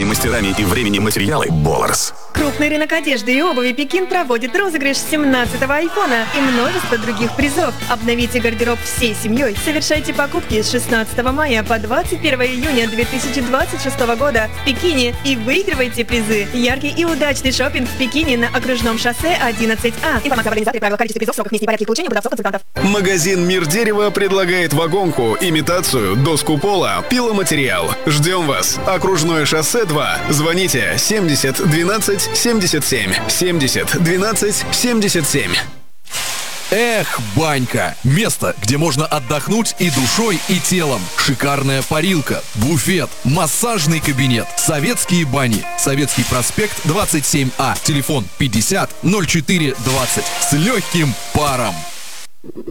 мастерами и времени материалы Болларс. Крупный рынок одежды и обуви Пекин проводит розыгрыш 17-го айфона и множество других призов. Обновите гардероб всей семьей. Совершайте покупки с 16 мая по 21 июня 2026 года в Пекине и выигрывайте призы. Яркий и удачный шопинг в Пекине на окружном шоссе 11А. Информация об организаторе, правила, количестве призов, сроках, месте и порядке их получения, продавцов, консультантов. Магазин «Мир дерева» предлагает вагонку, имитацию, доску пола, пиломатериал. Ждем вас. Окружное шоссе 2. Звоните 70 12 77. 70 12 77. Эх, банька! Место, где можно отдохнуть и душой, и телом. Шикарная парилка, буфет, массажный кабинет, советские бани. Советский проспект 27А. Телефон 50 04 20. С легким паром.